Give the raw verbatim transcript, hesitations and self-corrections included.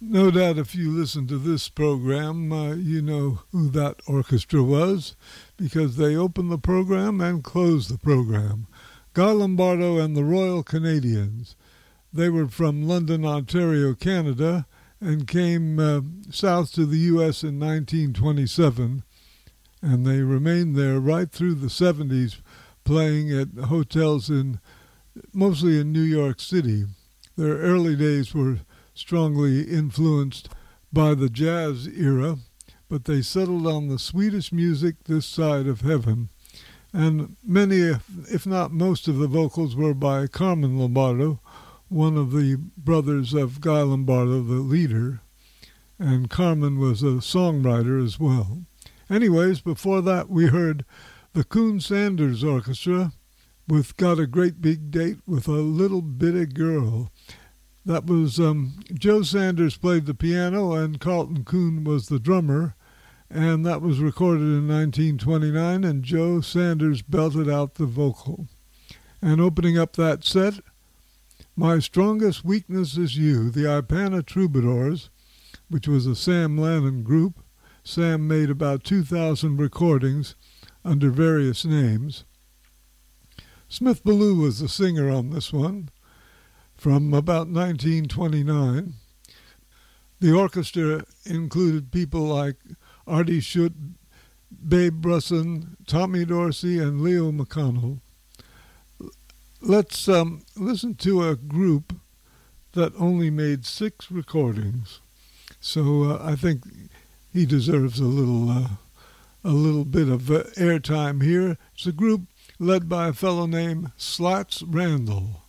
No doubt if you listen to this program, uh, you know who that orchestra was because they opened the program and closed the program. Guy Lombardo and the Royal Canadians. They were from London, Ontario, Canada, and came uh, south to the U S in nineteen twenty-seven, and they remained there right through the seventies, playing at hotels in mostly in New York City. Their early days were strongly influenced by the jazz era, but they settled on the Swedish music this side of heaven. And many, if not most of the vocals were by Carmen Lombardo, one of the brothers of Guy Lombardo, the leader. And Carmen was a songwriter as well. Anyways, before that we heard the Coon Sanders Orchestra with Got a Great Big Date with a Little Bitty Girl. That was um, Joe Sanders played the piano and Carlton Coon was the drummer, and that was recorded in nineteen twenty-nine, and Joe Sanders belted out the vocal. And opening up that set, My Strongest Weakness Is You, the Ipana Troubadours, which was a Sam Lannon group. Sam made about two thousand recordings under various names. Smith Ballou was the singer on this one, from about nineteen twenty-nine. The orchestra included people like Artie Schutt, Babe Brusson, Tommy Dorsey, and Leo McConnell. Let's um, listen to a group that only made six recordings. So uh, I think he deserves a little, uh, a little bit of uh, airtime here. It's a group led by a fellow named Slats Randall.